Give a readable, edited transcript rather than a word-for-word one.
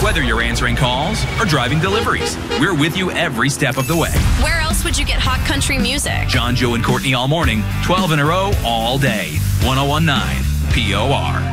Whether you're answering calls or driving deliveries, we're with you every step of the way. Where else would you get hot country music? John, Joe, and Courtney all morning, 12 in a row, all day. 1019 POR.